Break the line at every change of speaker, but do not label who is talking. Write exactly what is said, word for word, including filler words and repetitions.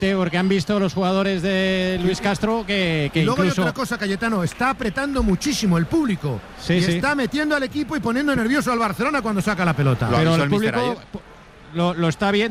porque han visto los jugadores de Luis Castro que, que
Luego
incluso...
hay otra cosa, Cayetano, está apretando muchísimo el público
Sí,
y
sí.
está metiendo al equipo y poniendo nervioso al Barcelona cuando saca la pelota.
Lo
Pero
avisó
el
el míster
público
ayer.
lo, lo está viendo.